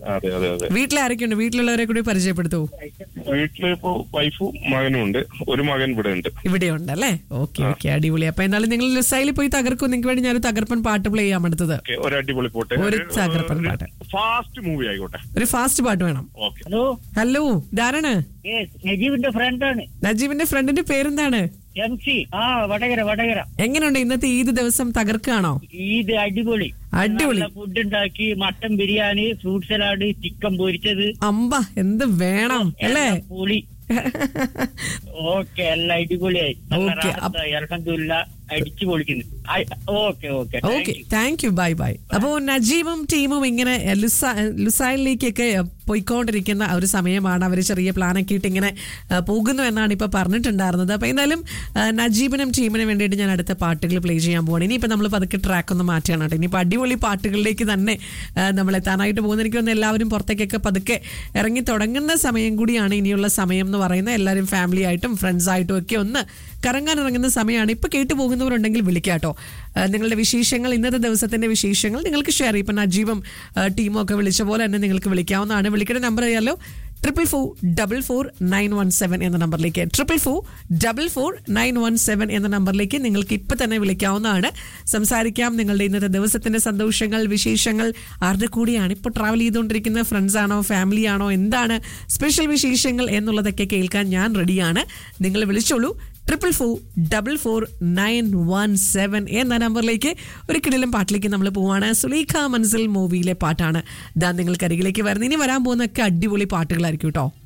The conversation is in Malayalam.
അതെ അതെ അതെ. വീട്ടിൽ ആരൊക്കെയുണ്ട്? വീട്ടിലുള്ളവരെ കൂടി പരിചയപ്പെടുത്തൂ. വീട്ടിലിപ്പോ വൈഫും മകനും ഉണ്ട്. ഒരു മകൻ ഇവിടെ ഉണ്ട്. ഇവിടെ ഉണ്ട് അല്ലേ? ഓക്കെ ഓക്കെ, അടിപൊളി. അപ്പൊ എന്നാലും നിങ്ങൾ ലുസൈലിൽ പോയി തകർക്കും. നിങ്ങൾക്ക് വേണ്ടി ഞാനൊരു തകർപ്പൻ പാട്ട് പ്ലേ ചെയ്യാൻ എടുത്തത്. ഒരു അടിപൊളി പോട്ടെ, ഒരു തകർപ്പൻ പാട്ട്, ഫാസ്റ്റ് മൂവി ആയിക്കോട്ടെ. ഒരു ഫാസ്റ്റ് പാട്ട് വേണം. ഹലോ ഹലോ, ഇതാരാണ്? നജീബിന്റെ ഫ്രണ്ടാണ്. നജീബിന്റെ ഫ്രണ്ടിന്റെ പേരെന്താണ്? MC. വടകര. എങ്ങനെയുണ്ട് ഇന്നത്തെ ഈദ് ദിവസം? തകർക്കാണോ? ഈദ് അടിപൊളി. ഫുഡ് ഉണ്ടാക്കി, mutton biryani, fruit salad, chicken പൊരിച്ചത്. അമ്പ, എന്ത് വേണം അല്ലേ? പൊളി. ഓക്കെ, എല്ലാം അടിപൊളിയായി. അൽഹംദുലില്ലാ, അടിച്ചു പൊളിക്കുന്നു. Okay, thank you, bye bye. അപ്പോ നജീബും ടീമും ഇങ്ങനെ ലുസൈലിലേക്കൊക്കെ പോയിക്കൊണ്ടിരിക്കുന്ന ഒരു സമയമാണ്. അവർ ചെറിയ പ്ലാനൊക്കെ ഇട്ട് ഇങ്ങനെ പോകുന്നു എന്നാണ് ഇപ്പൊ പറഞ്ഞിട്ടുണ്ടായിരുന്നത്. അപ്പൊ എന്തായാലും നജീബിനും ടീമിനും വേണ്ടിയിട്ട് ഞാൻ അടുത്ത പാട്ടുകൾ പ്ലേ ചെയ്യാൻ പോവാണ്. ഇനിയിപ്പോ നമ്മൾ പതുക്കെ ട്രാക്ക് ഒന്ന് മാറ്റിയാണ് കേട്ടോ. ഇനിയിപ്പോ അടിപൊളി പാട്ടുകളിലേക്ക് തന്നെ നമ്മൾ എത്താനായിട്ട് പോകുന്ന. എനിക്ക് തോന്നുന്നു എല്ലാവരും പുറത്തേക്കൊക്കെ പതുക്കെ ഇറങ്ങി തുടങ്ങുന്ന സമയം കൂടിയാണ് ഇനിയുള്ള സമയം എന്ന് പറയുന്നത്. എല്ലാവരും ഫാമിലി ആയിട്ടും ഫ്രണ്ട്സ് ആയിട്ടും ഒക്കെ ഒന്ന് കറങ്ങാൻ ഇറങ്ങുന്ന സമയമാണ്. ഇപ്പൊ കേട്ടു പോകുന്നവരുണ്ടെങ്കിൽ വിളിക്കാട്ടോ. നിങ്ങളുടെ വിശേഷങ്ങൾ, ഇന്നത്തെ ദിവസത്തിന്റെ വിശേഷങ്ങൾ നിങ്ങൾക്ക് ഷെയർ ചെയ്യും. ഇപ്പൊ നജീബും ടീമും ഒക്കെ വിളിച്ച പോലെ തന്നെ നിങ്ങൾക്ക് വിളിക്കാവുന്നതാണ്. വിളിക്കേണ്ട നമ്പർ അറിയാലോ, 4444917 എന്ന നമ്പറിലേക്ക്, 4444917 എന്ന നമ്പറിലേക്ക് നിങ്ങൾക്ക് ഇപ്പൊ തന്നെ വിളിക്കാവുന്നതാണ്. സംസാരിക്കാം. നിങ്ങളുടെ ഇന്നത്തെ ദിവസത്തിന്റെ സന്തോഷങ്ങൾ, വിശേഷങ്ങൾ, ആരുടെ കൂടിയാണ് ഇപ്പോൾ ട്രാവൽ ചെയ്തുകൊണ്ടിരിക്കുന്ന, ഫ്രണ്ട്സ് ആണോ, ഫാമിലി ആണോ, എന്താണ് സ്പെഷ്യൽ വിശേഷങ്ങൾ എന്നുള്ളതൊക്കെ കേൾക്കാൻ ഞാൻ റെഡിയാണ്. നിങ്ങൾ വിളിച്ചോളൂ 4444917 എന്ന നമ്പറിലേക്ക്. ഒരു കിടിലം പാട്ടിലേക്ക് നമ്മൾ പോവാണ്. സുലൈഖ മനസ്സിൽ മൂവിയിലെ പാട്ടാണ് ദാ നിങ്ങൾക്ക് അരികിലേക്ക് വരുന്നത്. ഇനി വരാൻ പോകുന്നൊക്കെ അടിപൊളി പാട്ടുകളായിരിക്കും കേട്ടോ.